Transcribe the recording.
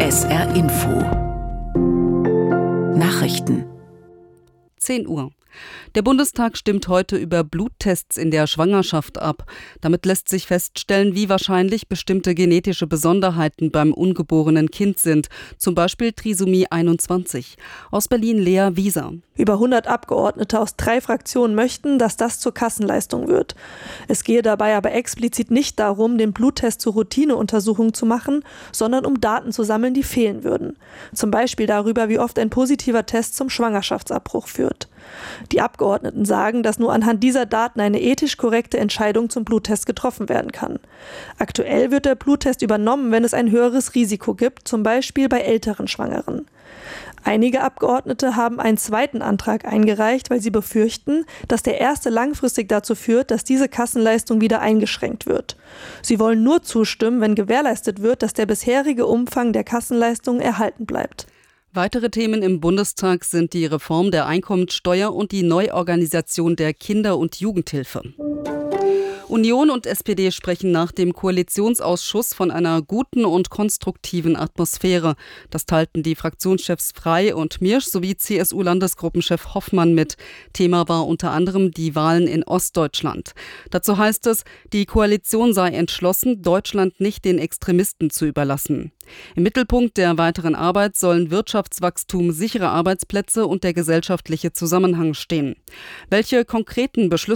SR Info Nachrichten 10 Uhr. Der Bundestag stimmt heute über Bluttests in der Schwangerschaft ab. Damit lässt sich feststellen, wie wahrscheinlich bestimmte genetische Besonderheiten beim ungeborenen Kind sind, zum Beispiel Trisomie 21. Aus Berlin Lea Wieser. Über 100 Abgeordnete aus 3 Fraktionen möchten, dass das zur Kassenleistung wird. Es gehe dabei aber explizit nicht darum, den Bluttest zur Routineuntersuchung zu machen, sondern um Daten zu sammeln, die fehlen würden. Zum Beispiel darüber, wie oft ein positiver Test zum Schwangerschaftsabbruch führt. Die Abgeordneten sagen, dass nur anhand dieser Daten eine ethisch korrekte Entscheidung zum Bluttest getroffen werden kann. Aktuell wird der Bluttest übernommen, wenn es ein höheres Risiko gibt, zum Beispiel bei älteren Schwangeren. Einige Abgeordnete haben einen zweiten Antrag eingereicht, weil sie befürchten, dass der erste langfristig dazu führt, dass diese Kassenleistung wieder eingeschränkt wird. Sie wollen nur zustimmen, wenn gewährleistet wird, dass der bisherige Umfang der Kassenleistung erhalten bleibt. Weitere Themen im Bundestag sind die Reform der Einkommensteuer und die Neuorganisation der Kinder- und Jugendhilfe. Union und SPD sprechen nach dem Koalitionsausschuss von einer guten und konstruktiven Atmosphäre. Das teilten die Fraktionschefs Frey und Miersch sowie CSU-Landesgruppenchef Hoffmann mit. Thema war unter anderem die Wahlen in Ostdeutschland. Dazu heißt es, die Koalition sei entschlossen, Deutschland nicht den Extremisten zu überlassen. Im Mittelpunkt der weiteren Arbeit sollen Wirtschaftswachstum, sichere Arbeitsplätze und der gesellschaftliche Zusammenhang stehen. Welche konkreten Beschlüsse